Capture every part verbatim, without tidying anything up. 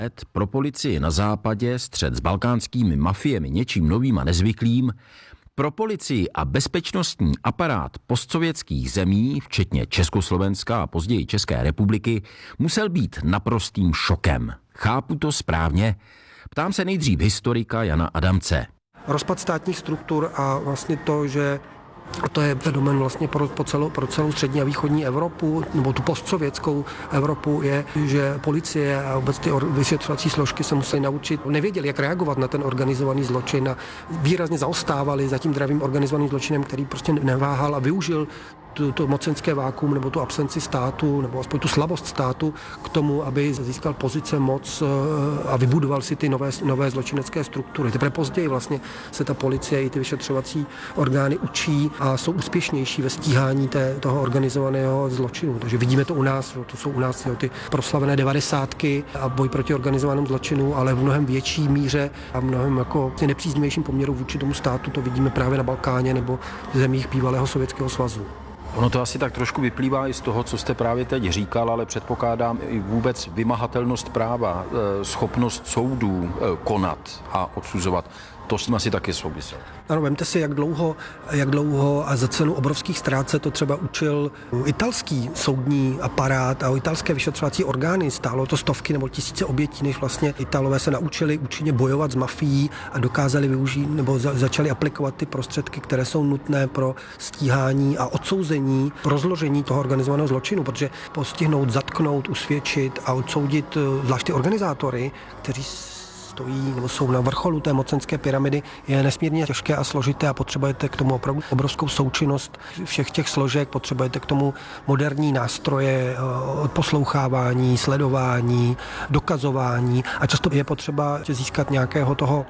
Pro policii na západě střet s balkánskými mafiemi něčím novým a nezvyklým, pro policii a bezpečnostní aparát postsovětských zemí, včetně Československa a později České republiky, musel být naprostým šokem. Chápu to správně? Ptám se nejdřív historika Jana Adamce. Rozpad státních struktur a vlastně to, že a to je fenomén vlastně pro, po celou, pro celou střední a východní Evropu, nebo tu postsovětskou Evropu, je, že policie a vůbec ty vyšetřovací složky se museli naučit, nevěděli, jak reagovat na ten organizovaný zločin a výrazně zaostávali za tím dravým organizovaným zločinem, který prostě neváhal a využil to, to mocenské vákuum nebo tu absenci státu, nebo aspoň tu slabost státu k tomu, aby získal pozice, moc a vybudoval si ty nové, nové zločinecké struktury. Teprve později vlastně se ta policie i ty vyšetřovací orgány učí a jsou úspěšnější ve stíhání té, toho organizovaného zločinu. Takže vidíme to u nás, to jsou u nás jo, ty proslavené devadesátky a boj proti organizovanému zločinu, ale v mnohem větší míře a mnohem jako nepříznivějším poměru vůči tomu státu to vidíme právě na Balkáně nebo v zemích bývalého Sovětského svazu. Ono to asi tak trošku vyplývá i z toho, co jste právě teď říkal, ale předpokládám i vůbec vymahatelnost práva, schopnost soudů konat a odsuzovat. To s tím asi taky souvisel. Ano, vemte si, jak dlouho, jak dlouho a za cenu obrovských ztrát se to třeba učil italský soudní aparát a italské vyšetřovací orgány. Stálo to stovky nebo tisíce obětí, než vlastně Italové se naučili účinně bojovat s mafií a dokázali využít nebo za, začali aplikovat ty prostředky, které jsou nutné pro stíhání a odsouzení, pro rozložení toho organizovaného zločinu, protože postihnout, zatknout, usvědčit a odsoudit zvláště organizátory, kteří stojí nebo jsou na vrcholu té mocenské pyramidy, je nesmírně těžké a složité a potřebujete k tomu opravdu obrovskou součinnost všech těch složek, potřebujete k tomu moderní nástroje odposlouchávání, sledování, dokazování a často je potřeba získat nějakého toho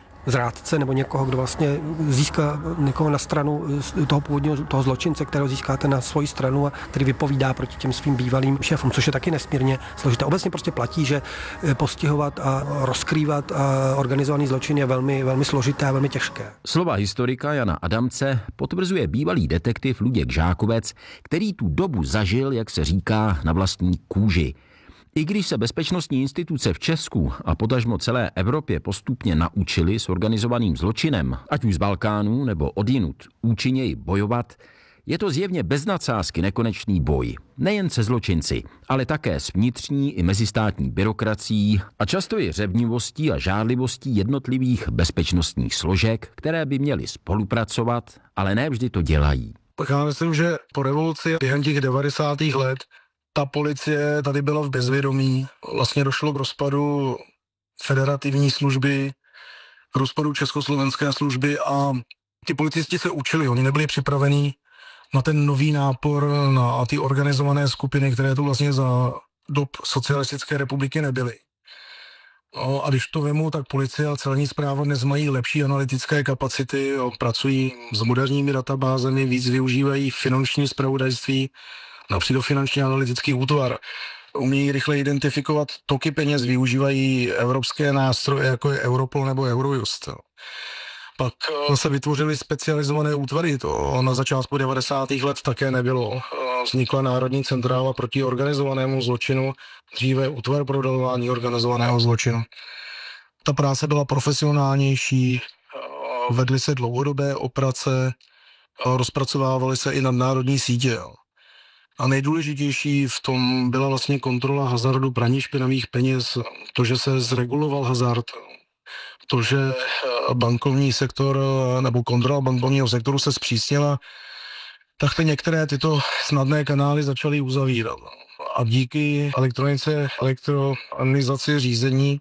zrádce nebo někoho, kdo vlastně získá někoho na stranu toho původního toho zločince, kterého získáte na svoji stranu a který vypovídá proti těm svým bývalým šéfům, což je taky nesmírně složité. Obecně prostě platí, že postihovat a rozkrývat a organizovaný zločin je velmi, velmi složité a velmi těžké. Slova historika Jana Adamce potvrzuje bývalý detektiv Luděk Žákovec, který tu dobu zažil, jak se říká, na vlastní kůži. I když se bezpečnostní instituce v Česku a potažmo celé Evropě postupně naučili s organizovaným zločinem, ať už z Balkánu nebo odjinud, účinněji bojovat, je to zjevně bez nadsázky nekonečný boj. Nejen se zločinci, ale také s vnitřní i mezistátní byrokracií a často i řevnivostí a žádlivostí jednotlivých bezpečnostních složek, které by měly spolupracovat, ale ne vždy to dělají. Tak já myslím, že po revoluci během těch devadesátých let ta policie tady byla v bezvědomí. Vlastně došlo k rozpadu federativní služby, k rozpadu československé služby a ti policisti se učili, oni nebyli připravení na ten nový nápor, na ty organizované skupiny, které tu vlastně za dob socialistické republiky nebyly. No, a když to vemu, tak policie a celní správa dnes mají lepší analytické kapacity, jo, pracují s moderními databázemi, víc využívají finanční zpravodajství, například finanční analytický útvar. Umí rychle identifikovat toky peněz, využívají evropské nástroje, jako je Europol nebo Eurojust. Pak se vytvořily specializované útvary, to na začátku devadesátých let také nebylo. Vznikla Národní centrála proti organizovanému zločinu, dříve útvar pro odhalování organizovaného zločinu. Ta práce byla profesionálnější, vedly se dlouhodobé operace, rozpracovávaly se i nadnárodní sítě. A nejdůležitější v tom byla vlastně kontrola hazardu, praní špinavých peněz, to, že se zreguloval hazard, to, že bankovní sektor nebo kontrola bankovního sektoru se zpřísnila, tak ty některé tyto snadné kanály začaly uzavírat. A díky elektronice, elektronizaci řízení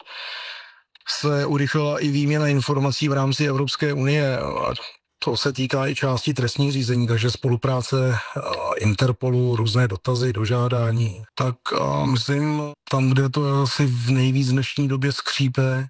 se urychlila i výměna informací v rámci Evropské unie. To se týká i části trestních řízení, takže spolupráce Interpolu, různé dotazy, dožádání. Tak myslím, tam, kde to asi v nejvíc dnešní době skřípe,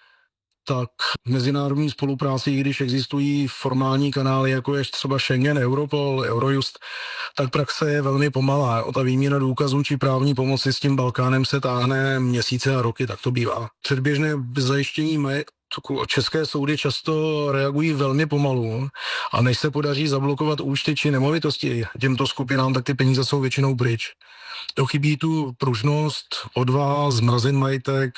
tak v mezinárodní spolupráci, i když existují formální kanály, jako je třeba Schengen, Europol, Eurojust, tak praxe je velmi pomalá. O ta výměna důkazů či právní pomoci s tím Balkánem se táhne měsíce a roky, tak to bývá. Předběžné zajištění majetku české soudy často reagují velmi pomalu a než se podaří zablokovat účty či nemovitosti těmto skupinám, tak ty peníze jsou většinou pryč. To chybí tu pružnost, odvaha, zmrazit majetek,